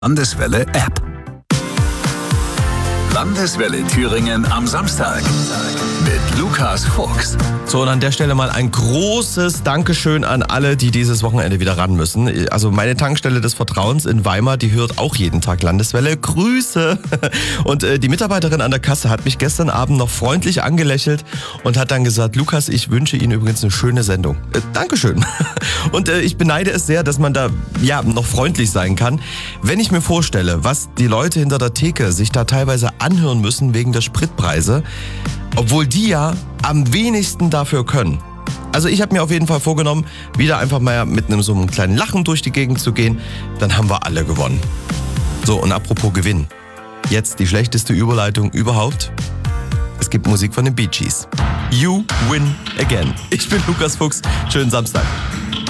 Landeswelle App. Landeswelle Thüringen am Samstag mit Lukas Fuchs. So, und an der Stelle mal ein großes Dankeschön an alle, die dieses Wochenende wieder ran müssen. Also meine Tankstelle des Vertrauens in Weimar, die hört auch jeden Tag Landeswelle. Grüße! Und die Mitarbeiterin an der Kasse hat mich gestern Abend noch freundlich angelächelt und hat dann gesagt, Lukas, ich wünsche Ihnen übrigens eine schöne Sendung. Dankeschön. Und ich beneide es sehr, dass man da noch freundlich sein kann. Wenn ich mir vorstelle, was die Leute hinter der Theke sich da teilweise anhören müssen wegen der Spritpreise, obwohl die ja am wenigsten dafür können. Also ich habe mir auf jeden Fall vorgenommen, wieder einfach mal mit so einem kleinen Lachen durch die Gegend zu gehen. Dann haben wir alle gewonnen. So, und apropos Gewinn. Jetzt die schlechteste Überleitung überhaupt. Es gibt Musik von den Bee Gees. You win again. Ich bin Lukas Fuchs. Schönen Samstag.